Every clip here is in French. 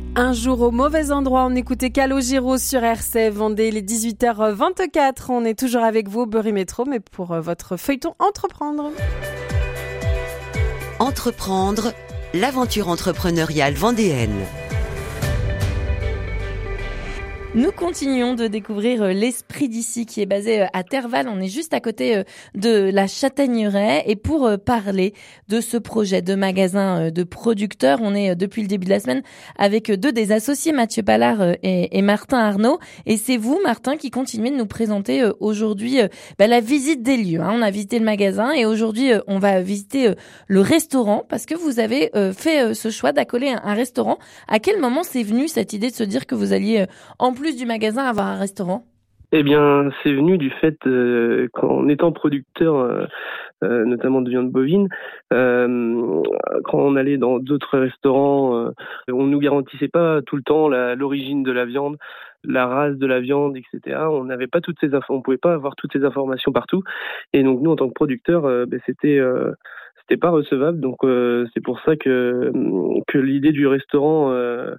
Un jour au mauvais endroit, on écoutait Calogero sur RCF Vendée, il est 18h24. On est toujours avec vous au Bury Métro, mais pour votre feuilleton Entreprendre. Entreprendre, l'aventure entrepreneuriale vendéenne. Nous continuons de découvrir l'Esprit d'ici qui est basé à Terval. On est juste à côté de la Châtaigneraie. Et pour parler de ce projet de magasin de producteurs, on est depuis le début de la semaine avec deux des associés, Mathieu Pallard et Martin Arnaud. Et c'est vous, Martin, qui continuez de nous présenter aujourd'hui la visite des lieux. On a visité le magasin et aujourd'hui, on va visiter le restaurant parce que vous avez fait ce choix d'accoler un restaurant. À quel moment c'est venu cette idée de se dire que vous alliez en plus du magasin avoir un restaurant? Eh bien, c'est venu du fait qu'en étant producteur, notamment de viande bovine, quand on allait dans d'autres restaurants, on nous garantissait pas tout le temps l'origine de la viande, la race de la viande, etc. On n'avait pas toutes ces on pouvait pas avoir toutes ces informations partout. Et donc nous, en tant que producteur, c'était pas recevable. Donc c'est pour ça que l'idée du restaurant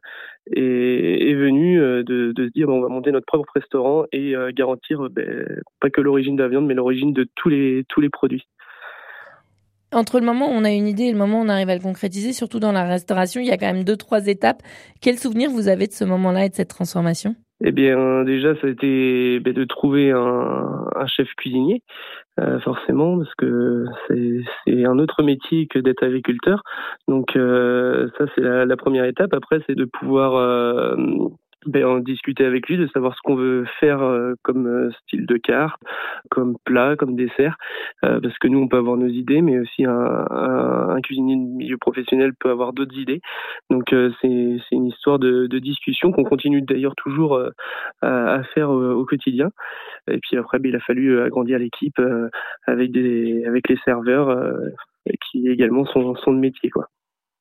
est venue de se dire on va monter notre propre restaurant et garantir pas que l'origine de la viande, mais l'origine de tous les produits. Entre le moment où on a une idée et le moment où on arrive à le concrétiser, surtout dans la restauration, il y a quand même 2-3 étapes. Quel souvenir vous avez de ce moment-là et de cette transformation? Eh bien, déjà, ça a été de trouver un chef cuisinier, forcément, parce que c'est un autre métier que d'être agriculteur. Donc, ça, c'est la première étape. Après, c'est de pouvoir en discuter avec lui, de savoir ce qu'on veut faire comme style de carte, comme plat, comme dessert, parce que nous on peut avoir nos idées, mais aussi un cuisinier de milieu professionnel peut avoir d'autres idées. Donc c'est une histoire de discussion qu'on continue d'ailleurs toujours à faire au quotidien. Et puis après il a fallu agrandir l'équipe avec les serveurs qui également sont de métier, quoi.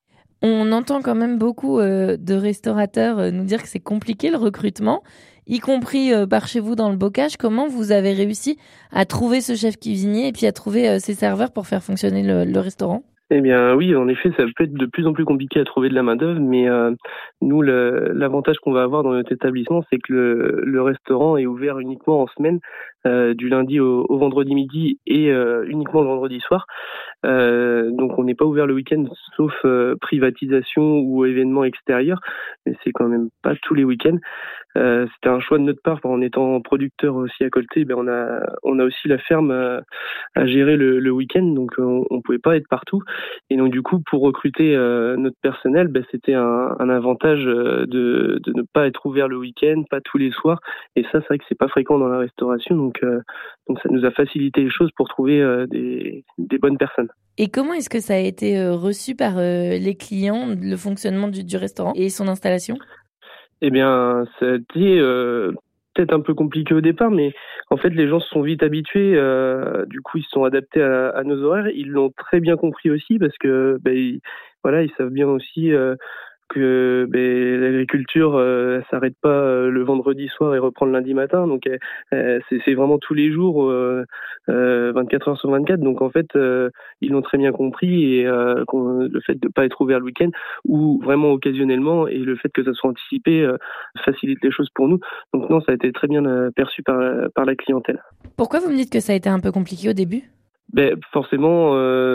On entend quand même beaucoup de restaurateurs nous dire que c'est compliqué le recrutement, y compris par chez vous dans le bocage. Comment vous avez réussi à trouver ce chef cuisinier et puis à trouver ces serveurs pour faire fonctionner le restaurant? Eh bien oui, en effet, ça peut être de plus en plus compliqué à trouver de la main-d'œuvre, mais nous, l'avantage qu'on va avoir dans notre établissement, c'est que le restaurant est ouvert uniquement en semaine, du lundi au vendredi midi et uniquement le vendredi soir. Donc on n'est pas ouvert le week-end, sauf privatisation ou événements extérieurs, mais c'est quand même pas tous les week-ends. C'était un choix de notre part, en étant producteur aussi à côté. On a aussi la ferme à gérer le week-end, donc on pouvait pas être partout. Et donc du coup, pour recruter notre personnel, c'était un avantage de ne pas être ouvert le week-end, pas tous les soirs. Et ça, c'est vrai que c'est pas fréquent dans la restauration, donc ça nous a facilité les choses pour trouver des bonnes personnes. Et comment est-ce que ça a été reçu par les clients, le fonctionnement du restaurant et son installation? Eh bien, ça a été peut-être un peu compliqué au départ, mais en fait, les gens se sont vite habitués. Du coup, ils se sont adaptés à nos horaires. Ils l'ont très bien compris aussi parce que, ils savent bien aussi que l'agriculture s'arrête pas le vendredi soir et reprend le lundi matin. Donc, c'est vraiment tous les jours, 24 heures sur 24. Donc, en fait, ils l'ont très bien compris et le fait de pas être ouvert le week-end ou vraiment occasionnellement et le fait que ça soit anticipé facilite les choses pour nous. Donc, non, ça a été très bien perçu par la clientèle. Pourquoi vous me dites que ça a été un peu compliqué au début? Forcément,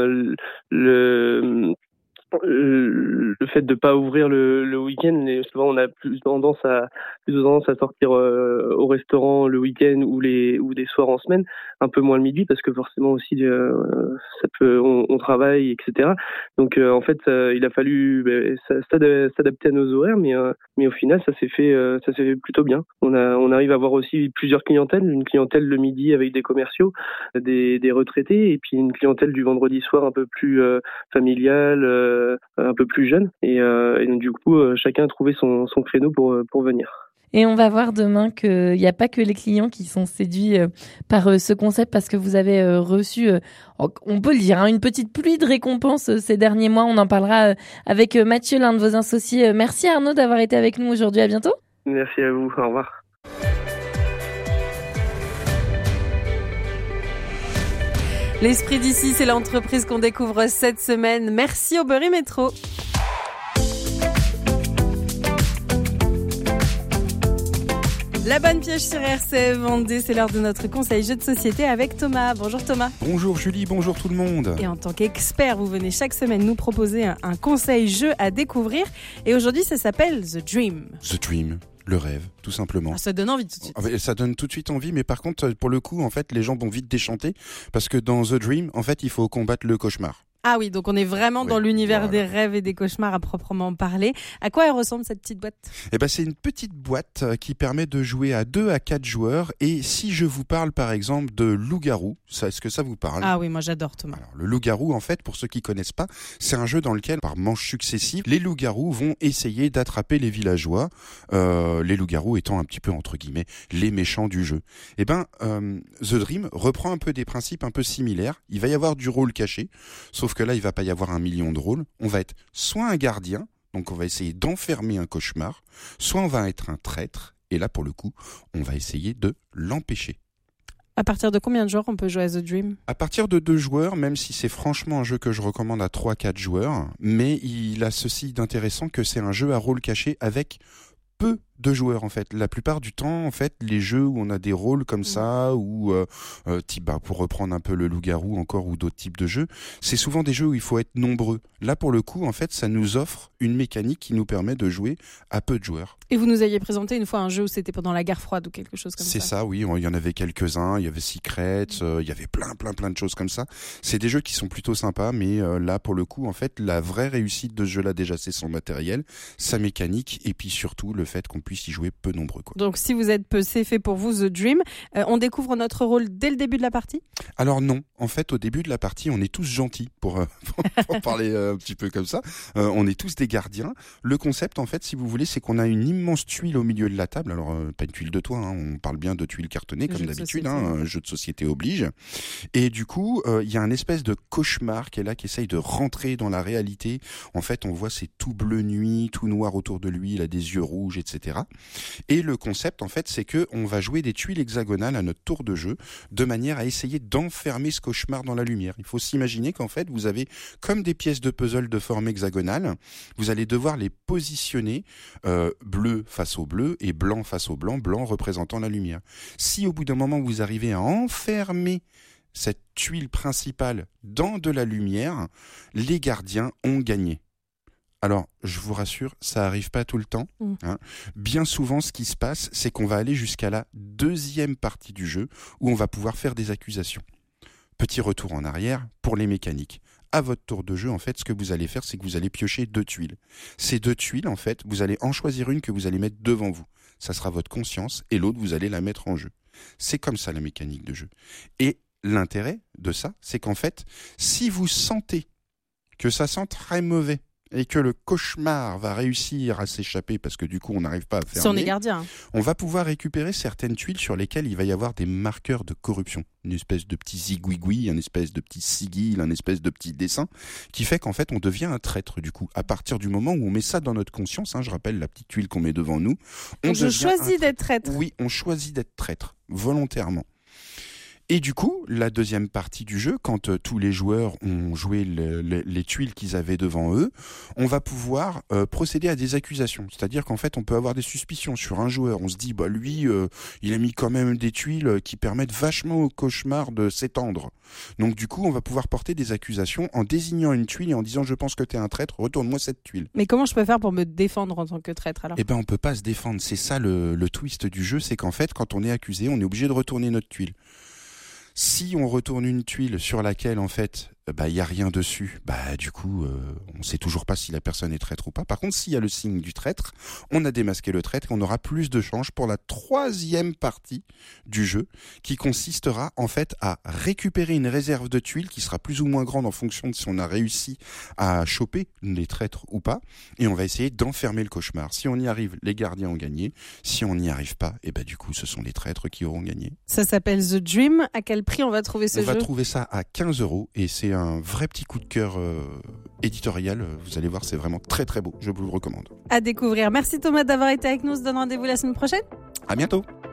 le fait de pas ouvrir le week-end, souvent on a plus tendance à sortir au restaurant le week-end ou des soirs en semaine, un peu moins le midi parce que forcément aussi on travaille, etc. Donc en fait il a fallu s'adapter à nos horaires, mais au final ça s'est fait plutôt bien. On arrive à avoir aussi plusieurs clientèles, une clientèle le midi avec des commerciaux, des retraités, et puis une clientèle du vendredi soir un peu plus familiale, un peu plus jeune, et donc du coup chacun a trouvé son créneau pour venir. Et on va voir demain qu'il n'y a pas que les clients qui sont séduits par ce concept, parce que vous avez reçu, on peut le dire, une petite pluie de récompenses ces derniers mois. On en parlera avec Mathieu, l'un de vos associés. Merci Arnaud d'avoir été avec nous aujourd'hui. À bientôt. Merci à vous. Au revoir. L'Esprit d'ici, c'est l'entreprise qu'on découvre cette semaine. Merci au Bury Métro. La bonne pioche sur RCF Vendée, c'est l'heure de notre conseil jeu de société avec Thomas. Bonjour Thomas. Bonjour Julie, bonjour tout le monde. Et en tant qu'expert, vous venez chaque semaine nous proposer un conseil jeu à découvrir. Et aujourd'hui, ça s'appelle The Dream. The Dream, le rêve, tout simplement. Ah, ça donne envie tout de suite. Ça donne tout de suite envie, mais par contre, pour le coup, en fait, les gens vont vite déchanter parce que dans The Dream, en fait, il faut combattre le cauchemar. Ah oui, donc on est vraiment dans l'univers voilà. des rêves et des cauchemars à proprement parler. À quoi elle ressemble cette petite boîte ? Eh ben, c'est une petite boîte qui permet de jouer à 2 à 4 joueurs. Et si je vous parle, par exemple, de loup-garou, est-ce que ça vous parle ? Ah oui, moi j'adore Thomas. Alors, le loup-garou, en fait, pour ceux qui connaissent pas, c'est un jeu dans lequel, par manches successives, les loups-garous vont essayer d'attraper les villageois, les loups-garous étant un petit peu, entre guillemets, les méchants du jeu. Eh ben, The Dream reprend un peu des principes un peu similaires. Il va y avoir du rôle caché, sauf que là, il va pas y avoir 1 million de rôles. On va être soit un gardien, donc on va essayer d'enfermer un cauchemar, soit on va être un traître, et là, pour le coup, on va essayer de l'empêcher. À partir de combien de joueurs on peut jouer à The Dream ? À partir de 2 joueurs, même si c'est franchement un jeu que je recommande à 3-4 joueurs, mais il a ceci d'intéressant que c'est un jeu à rôle caché avec peu de joueurs en fait. La plupart du temps, en fait, les jeux où on a des rôles comme ça, ou type, pour reprendre un peu le loup-garou encore ou d'autres types de jeux, c'est souvent des jeux où il faut être nombreux. Là, pour le coup, en fait, ça nous offre une mécanique qui nous permet de jouer à peu de joueurs. Et vous nous aviez présenté une fois un jeu où c'était pendant la guerre froide ou quelque chose comme ça. C'est ça, oui. Il y en avait quelques-uns. Il y avait Secret. Il y avait plein de choses comme ça. C'est des jeux qui sont plutôt sympas, mais là, pour le coup, en fait, la vraie réussite de ce jeu-là, déjà, c'est son matériel, sa mécanique, et puis surtout le fait qu'on puisse y jouer peu nombreux, quoi. Donc si vous êtes peu, c'est fait pour vous The Dream. On découvre notre rôle dès le début de la partie ? Alors non, en fait au début de la partie on est tous gentils pour parler un petit peu comme ça. On est tous des gardiens. Le concept en fait, si vous voulez, c'est qu'on a une immense tuile au milieu de la table. Alors pas une tuile de toit, on parle bien de tuiles cartonnées comme d'habitude, un jeu de société oblige. Et du coup il y a un espèce de cauchemar qui est là, qui essaye de rentrer dans la réalité. En fait on voit c'est tout bleu nuit, tout noir autour de lui, il a des yeux rouges, etc. Et le concept, en fait, c'est que on va jouer des tuiles hexagonales à notre tour de jeu, de manière à essayer d'enfermer ce cauchemar dans la lumière. Il faut s'imaginer qu'en fait, vous avez comme des pièces de puzzle de forme hexagonale. Vous allez devoir les positionner bleu face au bleu et blanc face au blanc, blanc représentant la lumière. Si au bout d'un moment, vous arrivez à enfermer cette tuile principale dans de la lumière, les gardiens ont gagné. Alors, je vous rassure, ça arrive pas tout le temps. Hein. Bien souvent, ce qui se passe, c'est qu'on va aller jusqu'à la 2e partie du jeu où on va pouvoir faire des accusations. Petit retour en arrière pour les mécaniques. À votre tour de jeu, en fait, ce que vous allez faire, c'est que vous allez piocher 2 tuiles. Ces 2 tuiles, en fait, vous allez en choisir une que vous allez mettre devant vous. Ça sera votre conscience et l'autre, vous allez la mettre en jeu. C'est comme ça la mécanique de jeu. Et l'intérêt de ça, c'est qu'en fait, si vous sentez que ça sent très mauvais, et que le cauchemar va réussir à s'échapper parce que du coup on n'arrive pas à fermer, si on est gardien, on va pouvoir récupérer certaines tuiles sur lesquelles il va y avoir des marqueurs de corruption, une espèce de petit zigouigoui, une espèce de petit sigil, un espèce de petit dessin qui fait qu'en fait on devient un traître du coup. À partir du moment où on met ça dans notre conscience, je rappelle la petite tuile qu'on met devant nous, je choisis d'être traître. Oui, on choisit d'être traître volontairement. Et du coup, la 2e partie du jeu, quand tous les joueurs ont joué les tuiles qu'ils avaient devant eux, on va pouvoir procéder à des accusations. C'est-à-dire qu'en fait, on peut avoir des suspicions sur un joueur. On se dit, lui, il a mis quand même des tuiles qui permettent vachement au cauchemar de s'étendre. Donc du coup, on va pouvoir porter des accusations en désignant une tuile et en disant, je pense que t'es un traître, retourne-moi cette tuile. Mais comment je peux faire pour me défendre en tant que traître alors ? Eh ben, on peut pas se défendre. C'est ça le twist du jeu, c'est qu'en fait, quand on est accusé, on est obligé de retourner notre tuile. Si on retourne une tuile sur laquelle en fait y a rien dessus, du coup on sait toujours pas si la personne est traître ou pas. Par contre, s'il y a le signe du traître, on a démasqué le traître et on aura plus de chances pour la 3e partie du jeu, qui consistera en fait à récupérer une réserve de tuiles qui sera plus ou moins grande en fonction de si on a réussi à choper les traîtres ou pas, et on va essayer d'enfermer le cauchemar. Si on y arrive, les gardiens ont gagné. Si on n'y arrive pas, du coup ce sont les traîtres qui auront gagné. Ça s'appelle The Dream. À quel prix on va trouver ce jeu ? On va trouver ça à 15 € et c'est un vrai petit coup de cœur éditorial. Vous allez voir, c'est vraiment très très beau. Je vous le recommande. À découvrir. Merci Thomas d'avoir été avec nous. On se donne rendez-vous la semaine prochaine. À bientôt.